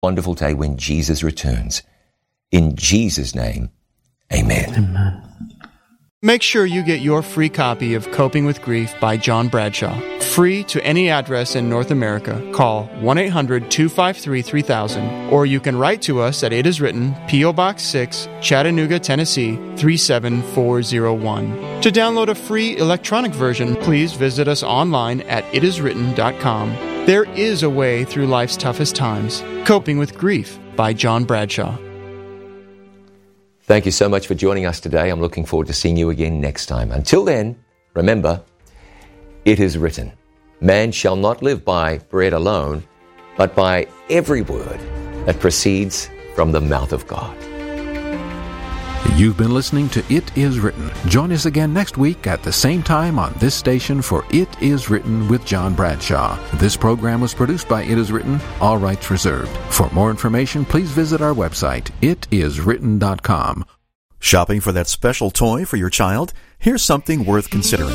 wonderful day when Jesus returns. In Jesus' name, amen. Amen. Make sure you get your free copy of Coping with Grief by John Bradshaw. Free to any address in North America. Call 1-800-253-3000, or you can write to us at It Is Written, P.O. Box 6, Chattanooga, Tennessee 37401. To download a free electronic version, please visit us online at itiswritten.com. There is a way through life's toughest times. Coping with Grief by John Bradshaw. Thank you so much for joining us today. I'm looking forward to seeing you again next time. Until then, remember, it is written, man shall not live by bread alone, but by every word that proceeds from the mouth of God. You've been listening to It Is Written. Join us again next week at the same time on this station for It Is Written with John Bradshaw. This program was produced by It Is Written, all rights reserved. For more information, please visit our website, itiswritten.com. Shopping for that special toy for your child? Here's something worth considering.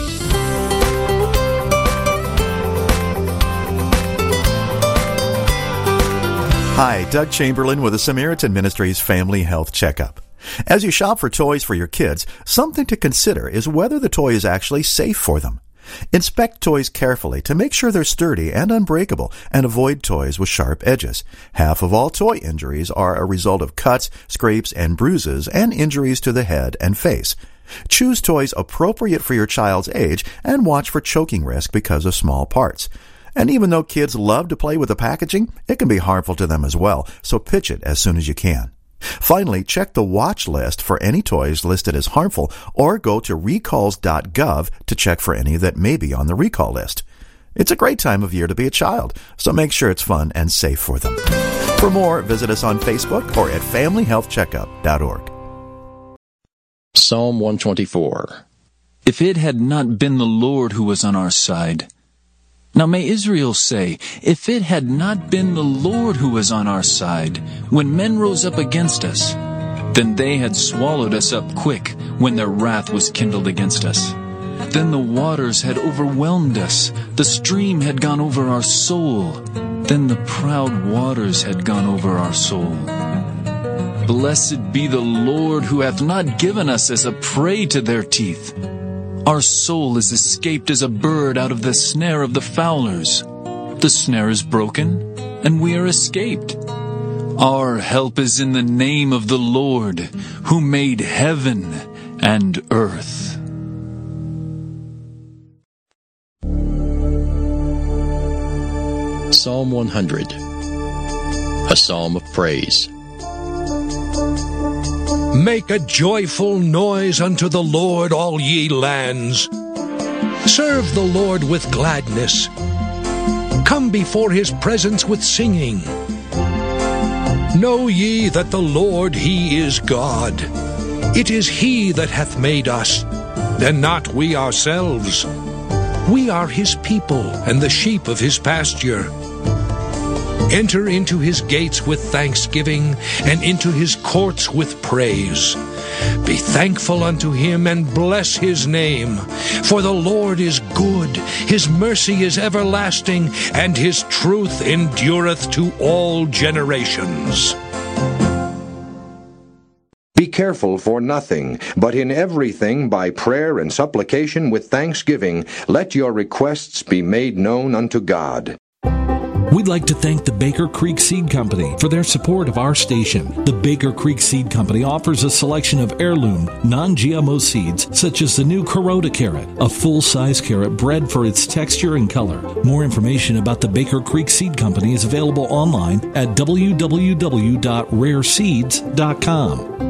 Hi, Doug Chamberlain with the Samaritan Ministries Family Health Checkup. As you shop for toys for your kids, something to consider is whether the toy is actually safe for them. Inspect toys carefully to make sure they're sturdy and unbreakable, and avoid toys with sharp edges. Half of all toy injuries are a result of cuts, scrapes, and bruises, and injuries to the head and face. Choose toys appropriate for your child's age and watch for choking risk because of small parts. And even though kids love to play with the packaging, it can be harmful to them as well, so pitch it as soon as you can. Finally, check the watch list for any toys listed as harmful, or go to recalls.gov to check for any that may be on the recall list. It's a great time of year to be a child, so make sure it's fun and safe for them. For more, visit us on Facebook or at familyhealthcheckup.org. Psalm 124. If it had not been the Lord who was on our side. Now may Israel say, if it had not been the Lord who was on our side, when men rose up against us, then they had swallowed us up quick when their wrath was kindled against us. Then the waters had overwhelmed us, the stream had gone over our soul, then the proud waters had gone over our soul. Blessed be the Lord who hath not given us as a prey to their teeth. Our soul is escaped as a bird out of the snare of the fowlers. The snare is broken, and we are escaped. Our help is in the name of the Lord, who made heaven and earth. Psalm 100, a psalm of praise. Make a joyful noise unto the Lord, all ye lands. Serve the Lord with gladness. Come before his presence with singing. Know ye that the Lord, he is God. It is he that hath made us, and not we ourselves. We are his people, and the sheep of his pasture. Enter into his gates with thanksgiving, and into his courts with praise. Be thankful unto him, and bless his name. For the Lord is good, his mercy is everlasting, and his truth endureth to all generations. Be careful for nothing, but in everything by prayer and supplication with thanksgiving, let your requests be made known unto God. We'd like to thank the Baker Creek Seed Company for their support of our station. The Baker Creek Seed Company offers a selection of heirloom, non-GMO seeds, such as the new Kuroda carrot, a full-size carrot bred for its texture and color. More information about the Baker Creek Seed Company is available online at www.rareseeds.com.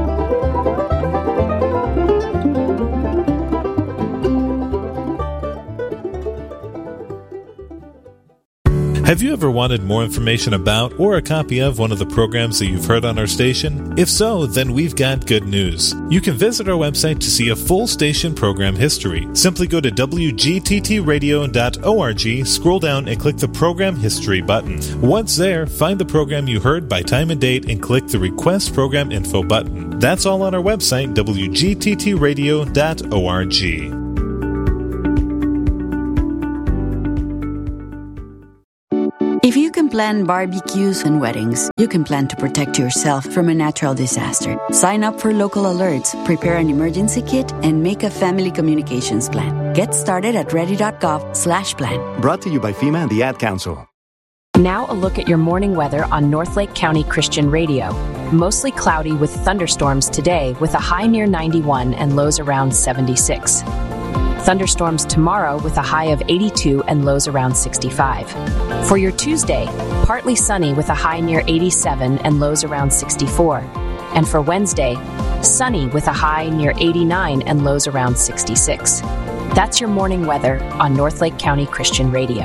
Have you ever wanted more information about or a copy of one of the programs that you've heard on our station? If so, then we've got good news. You can visit our website to see a full station program history. Simply go to wgttradio.org, scroll down and click the Program History button. Once there, find the program you heard by time and date and click the Request Program Info button. That's all on our website, wgttradio.org. If you can plan barbecues and weddings. You can plan to protect yourself from a natural disaster. Sign up for local alerts, prepare an emergency kit, and make a family communications plan. Get started at ready.gov/plan. Brought to you by FEMA and the Ad Council. Now a look at your morning weather on Northlake County Christian Radio. Mostly cloudy with thunderstorms today with a high near 91 and lows around 76. Thunderstorms tomorrow with a high of 82 and lows around 65. For your Tuesday, partly sunny with a high near 87 and lows around 64. And for Wednesday, sunny with a high near 89 and lows around 66. That's your morning weather on Northlake County Christian Radio.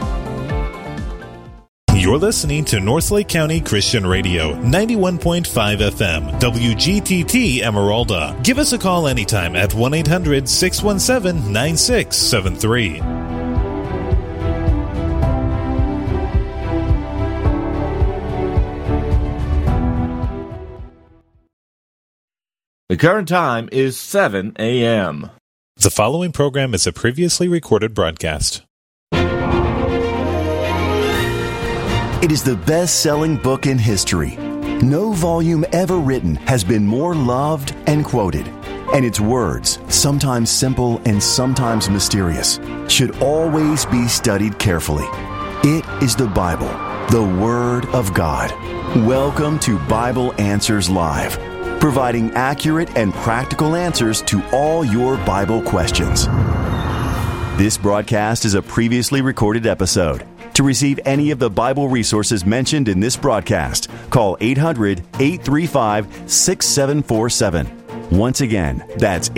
You're listening to Northlake County Christian Radio, 91.5 FM, WGTT Emeralda. Give us a call anytime at 1-800-617-9673. The current time is 7 a.m. The following program is a previously recorded broadcast. It is the best-selling book in history. No volume ever written has been more loved and quoted. And its words, sometimes simple and sometimes mysterious, should always be studied carefully. It is the Bible, the Word of God. Welcome to Bible Answers Live, providing accurate and practical answers to all your Bible questions. This broadcast is a previously recorded episode. To receive any of the Bible resources mentioned in this broadcast, call 800-835-6747. Once again, that's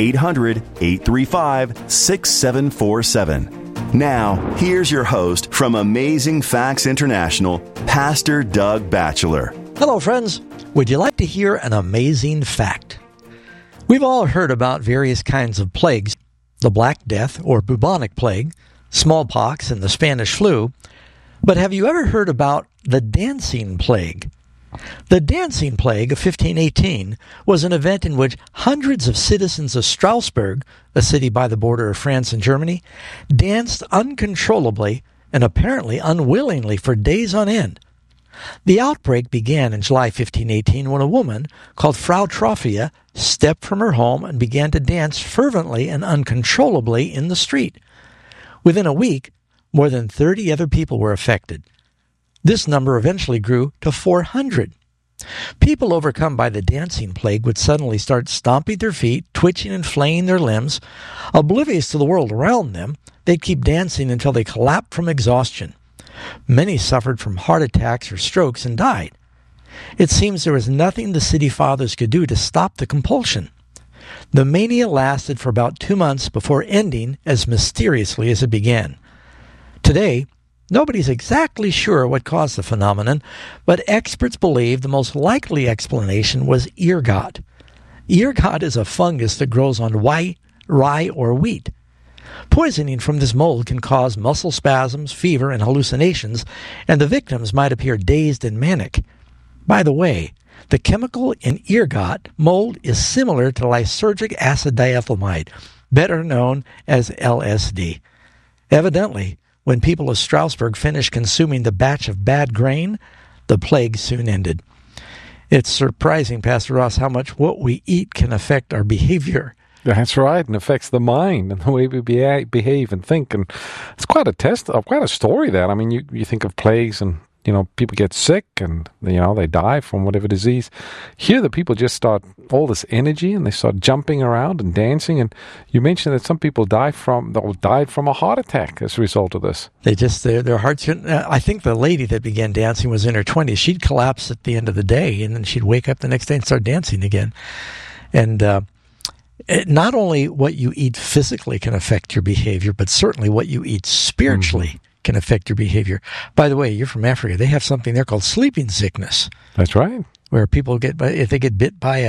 800-835-6747. Now, here's your host from Amazing Facts International, Pastor Doug Batchelor. Hello, friends. Would you like to hear an amazing fact? We've all heard about various kinds of plagues, the Black Death or bubonic plague, smallpox, and the Spanish flu. But have you ever heard about the Dancing Plague? The Dancing Plague of 1518 was an event in which hundreds of citizens of Strasbourg, a city by the border of France and Germany, danced uncontrollably and apparently unwillingly for days on end. The outbreak began in July 1518 when a woman called Frau Trophia stepped from her home and began to dance fervently and uncontrollably in the street. Within a week, more than 30 other people were affected. This number eventually grew to 400. People overcome by the dancing plague would suddenly start stomping their feet, twitching and flaying their limbs. Oblivious to the world around them, they'd keep dancing until they collapsed from exhaustion. Many suffered from heart attacks or strokes and died. It seems there was nothing the city fathers could do to stop the compulsion. The mania lasted for about 2 months before ending as mysteriously as it began. Today, nobody's exactly sure what caused the phenomenon, but experts believe the most likely explanation was ergot. Ergot is a fungus that grows on rye, or wheat. Poisoning from this mold can cause muscle spasms, fever, and hallucinations, and the victims might appear dazed and manic. By the way, the chemical in ergot mold is similar to lysergic acid diethylamide, better known as LSD. Evidently, when people of Strasbourg finished consuming the batch of bad grain, the plague soon ended. It's surprising, Pastor Ross, how much what we eat can affect our behavior. That's right, and affects the mind and the way we behave and think. And it's quite a story, that. I mean, you think of plagues and, people get sick and, they die from whatever disease. Here, the people just start all this energy and they start jumping around and dancing. And you mentioned that some people died from a heart attack as a result of this. Their hearts. I think the lady that began dancing was in her 20s. She'd collapse at the end of the day, and then she'd wake up the next day and start dancing again. And not only what you eat physically can affect your behavior, but certainly what you eat spiritually can affect your behavior. By the way, you're from Africa. They have something there called sleeping sickness. That's right. Where people if they get bit by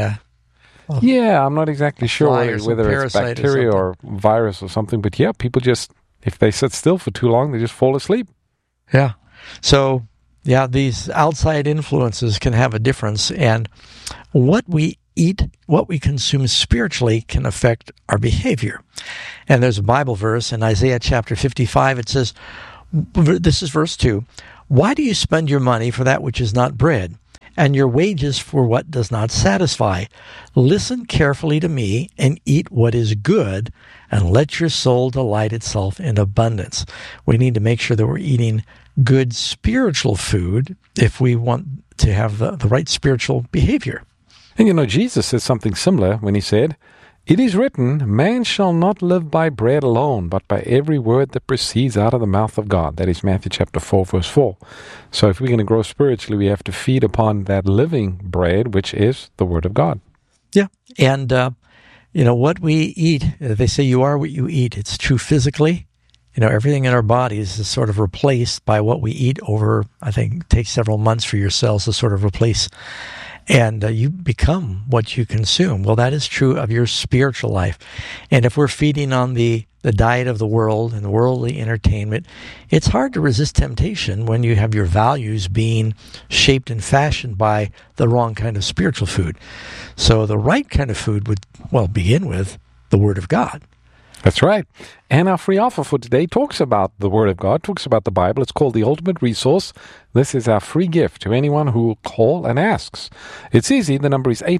I'm not exactly sure whether it's bacteria or virus or something, but people just, if they sit still for too long, they just fall asleep. Yeah. So, these outside influences can have a difference, and what we eat, what we consume spiritually can affect our behavior. And there's a Bible verse in Isaiah chapter 55. It says, this is verse 2, Why do you spend your money for that which is not bread, and your wages for what does not satisfy? Listen carefully to me, and eat what is good, and let your soul delight itself in abundance. We need to make sure that we're eating good spiritual food if we want to have the right spiritual behavior. And Jesus said something similar when he said, "It is written, man shall not live by bread alone, but by every word that proceeds out of the mouth of God." That is Matthew chapter 4, verse 4. So if we're going to grow spiritually, we have to feed upon that living bread, which is the Word of God. Yeah, and what we eat, they say you are what you eat. It's true physically. Everything in our bodies is sort of replaced by what we eat over, I think, it takes several months for your cells to sort of replace. And you become what you consume. Well, that is true of your spiritual life. And if we're feeding on the diet of the world and worldly entertainment, it's hard to resist temptation when you have your values being shaped and fashioned by the wrong kind of spiritual food. So the right kind of food would, begin with the Word of God. That's right. And our free offer for today talks about the Word of God, talks about the Bible. It's called The Ultimate Resource. This is our free gift to anyone who will call and asks. It's easy. The number is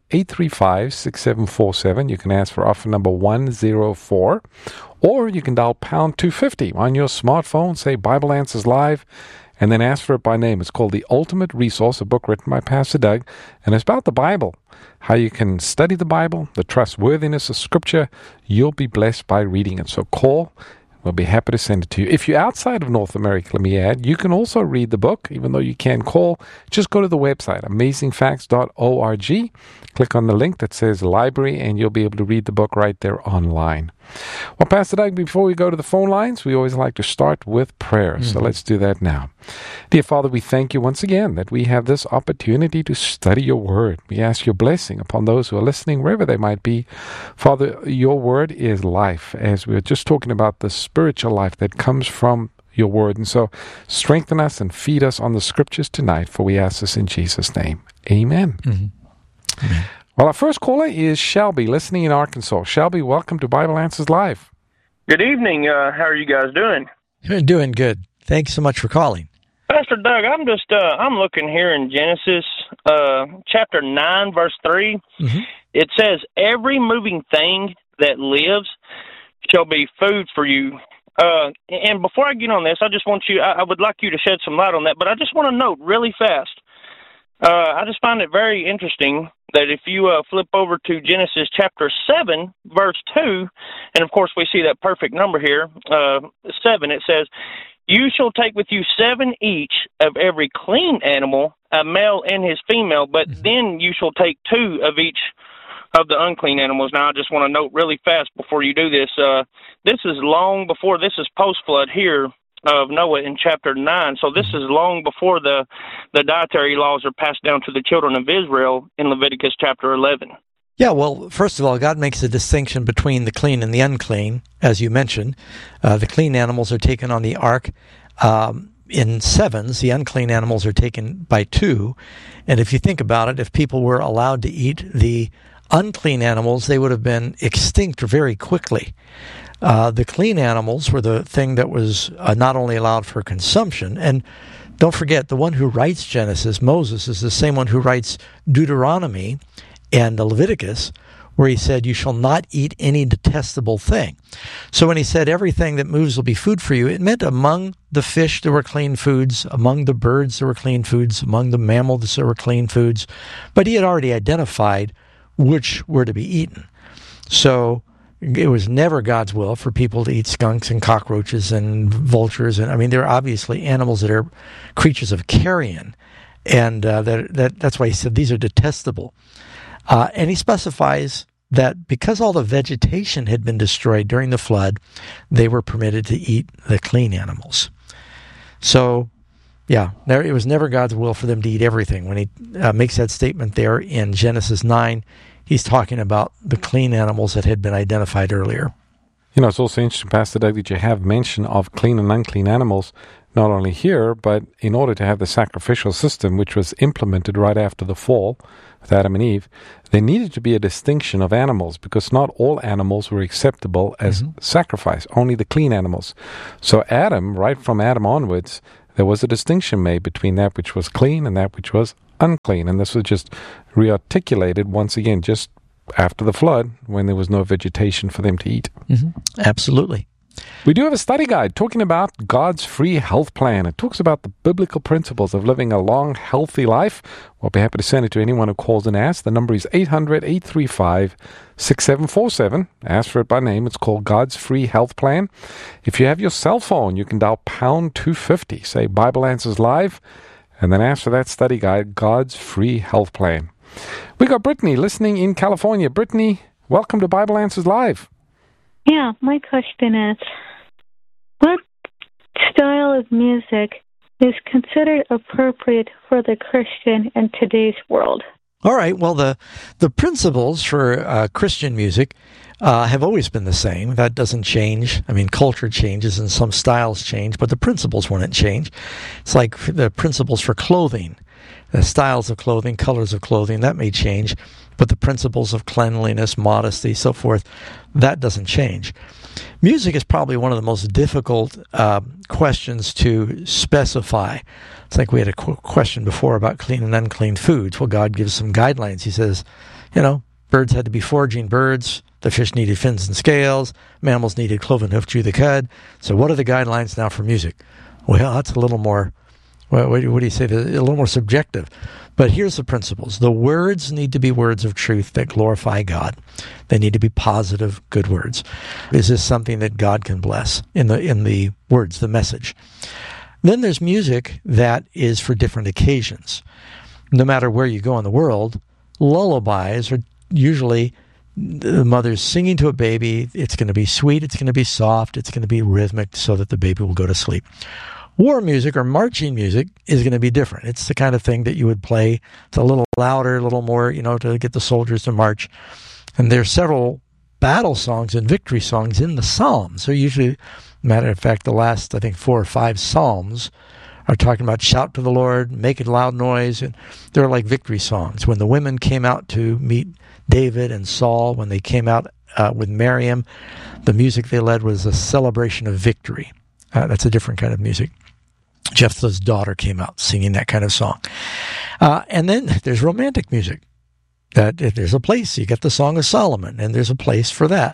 800-835-6747. You can ask for offer number 104. Or you can dial pound 250 on your smartphone, say Bible Answers Live, and then ask for it by name. It's called The Ultimate Resource, a book written by Pastor Doug, and it's about the Bible, how you can study the Bible, the trustworthiness of Scripture. You'll be blessed by reading it. So call. We'll be happy to send it to you. If you're outside of North America, let me add, you can also read the book, even though you can call. Just go to the website, amazingfacts.org. Click on the link that says library, and you'll be able to read the book right there online. Well, Pastor Doug, before we go to the phone lines, we always like to start with prayer. So let's do that now. Dear Father, we thank you once again that we have this opportunity to study your word. We ask your blessing upon those who are listening, wherever they might be. Father, your word is life, as we were just talking about the spiritual life that comes from your word. And so strengthen us and feed us on the scriptures tonight, for we ask this in Jesus' name. Amen. Amen. Well, our first caller is Shelby, listening in Arkansas. Shelby, welcome to Bible Answers Live. Good evening. How are you guys doing? Doing good. Thanks so much for calling. Pastor Doug, I'm looking here in Genesis chapter 9, verse 3. Mm-hmm. It says, every moving thing that lives shall be food for you. And before I get on this, I would like you to shed some light on that, but I just want to note really fast. I just find it very interesting that if you flip over to Genesis chapter 7, verse 2, and of course we see that perfect number here, 7, it says, you shall take with you 7 each of every clean animal, a male and his female, but then you shall take 2 of each of the unclean animals. Now, I just want to note really fast before you do this, this is long before, this is post-flood here of Noah in chapter 9. So this is long before the dietary laws are passed down to the children of Israel in Leviticus chapter 11. Yeah, well, first of all, God makes a distinction between the clean and the unclean, as you mentioned. The clean animals are taken on the ark in sevens. The unclean animals are taken by 2. And if you think about it, if people were allowed to eat the unclean animals, they would have been extinct very quickly. The clean animals were the thing that was not only allowed for consumption, and don't forget, the one who writes Genesis, Moses, is the same one who writes Deuteronomy and Leviticus, where he said, you shall not eat any detestable thing. So when he said everything that moves will be food for you, it meant among the fish there were clean foods, among the birds there were clean foods, among the mammals there were clean foods, but he had already identified which were to be eaten. So it was never God's will for people to eat skunks and cockroaches and vultures. And I mean, they're obviously animals that are creatures of carrion. And that's why he said these are detestable. And he specifies that because all the vegetation had been destroyed during the flood, they were permitted to eat the clean animals. So, yeah, it was never God's will for them to eat everything. When he makes that statement there in Genesis 9, he's talking about the clean animals that had been identified earlier. You know, it's also interesting, Pastor Doug, that you have mention of clean and unclean animals, not only here, but in order to have the sacrificial system, which was implemented right after the fall with Adam and Eve, there needed to be a distinction of animals, because not all animals were acceptable as sacrifice, only the clean animals. So Adam, right from Adam onwards, there was a distinction made between that which was clean and that which was unclean. And this was just rearticulated once again just after the flood, when there was no vegetation for them to eat. Absolutely. We do have a study guide talking about God's free health plan. It talks about the biblical principles of living a long, healthy life. We'll be happy to send it to anyone who calls and asks. The number is 800-835-6747. Ask for it by name. It's called God's Free Health Plan. If you have your cell phone, you can dial pound 250. Say Bible Answers Live, and then ask for that study guide, God's Free Health Plan. We got Brittany listening in California. Brittany, welcome to Bible Answers Live. Yeah, my question is, what style of music is considered appropriate for the Christian in today's world? All right, well, the principles for Christian music have always been the same. That doesn't change. I mean, culture changes and some styles change, but the principles wouldn't change. It's like the principles for clothing. The styles of clothing, colors of clothing, that may change, but the principles of cleanliness, modesty, so forth, that doesn't change. Music is probably one of the most difficult questions to specify. It's like we had a question before about clean and unclean foods. Well, God gives some guidelines. He says, birds had to be foraging birds, the fish needed fins and scales, mammals needed cloven hoof, chew the cud. So what are the guidelines now for music? Well, that's a little more... what do you say? A little more subjective. But here's the principles. The words need to be words of truth that glorify God. They need to be positive, good words. Is this something that God can bless in the words, the message? Then there's music that is for different occasions. No matter where you go in the world, lullabies are usually the mother's singing to a baby. It's going to be sweet, it's going to be soft, it's going to be rhythmic so that the baby will go to sleep. War music or marching music is going to be different. It's the kind of thing that you would play. It's a little louder, a little more, to get the soldiers to march. And there's several battle songs and victory songs in the Psalms. So usually, matter of fact, the last, 4 or 5 Psalms are talking about shout to the Lord, make a loud noise. And they're like victory songs. When the women came out to meet David and Saul, when they came out with Miriam, the music they led was a celebration of victory. That's a different kind of music. Jephthah's daughter came out singing that kind of song. And then there's romantic music. That if there's a place, you get the Song of Solomon, and there's a place for that.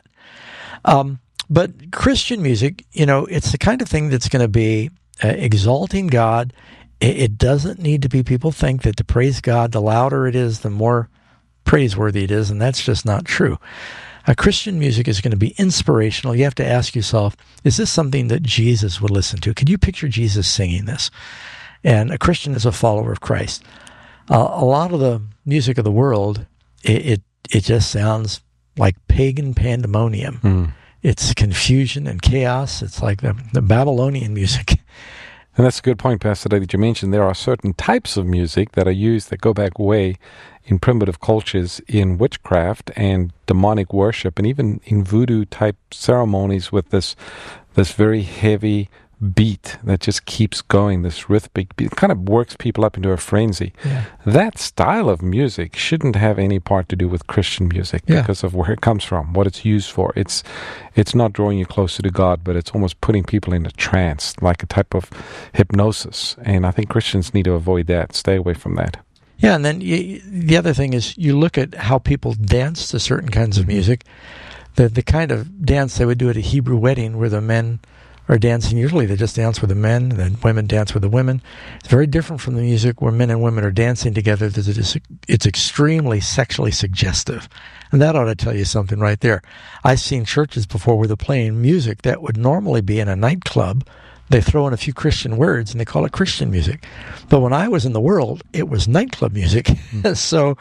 But Christian music, it's the kind of thing that's going to be exalting God. It doesn't need to be, people think that to praise God, the louder it is, the more praiseworthy it is, and that's just not true. Christian music is going to be inspirational. You have to ask yourself, is this something that Jesus would listen to? Could you picture Jesus singing this? And a Christian is a follower of Christ. A lot of the music of the world, it just sounds like pagan pandemonium. It's confusion and chaos. It's like the Babylonian music. And that's a good point, Pastor, that you mentioned. There are certain types of music that are used that go back way in primitive cultures in witchcraft and demonic worship, and even in voodoo-type ceremonies with this very heavy beat that just keeps going, this rhythmic beat. It kind of works people up into a frenzy. Yeah. That style of music shouldn't have any part to do with Christian music because of where it comes from, what it's used for. It's not drawing you closer to God, but it's almost putting people in a trance, like a type of hypnosis. And I think Christians need to avoid that, stay away from that. Yeah, and then the other thing is you look at how people dance to certain kinds of music. The kind of dance they would do at a Hebrew wedding where the men are dancing, usually they just dance with the men, and then women dance with the women. It's very different from the music where men and women are dancing together. It's extremely sexually suggestive. And that ought to tell you something right there. I've seen churches before where they're playing music that would normally be in a nightclub. They throw in a few Christian words, and they call it Christian music. But when I was in the world, it was nightclub music. So,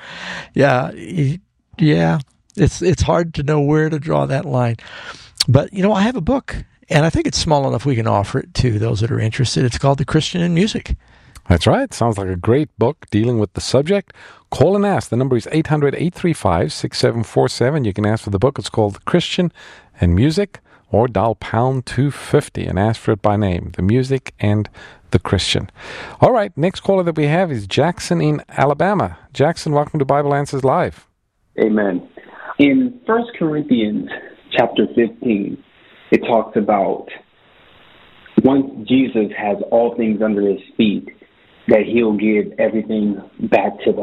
it's hard to know where to draw that line. But, I have a book, and I think it's small enough we can offer it to those that are interested. It's called The Christian in Music. That's right. Sounds like a great book dealing with the subject. Call and ask. The number is 800-835-6747. You can ask for the book. It's called The Christian and Music. Or dial pound 250 and ask for it by name, The Music and The Christian. All right, next caller that we have is Jackson in Alabama. Jackson, welcome to Bible Answers Live. Amen. In 1 Corinthians chapter 15, it talks about once Jesus has all things under his feet, that he'll give everything back to the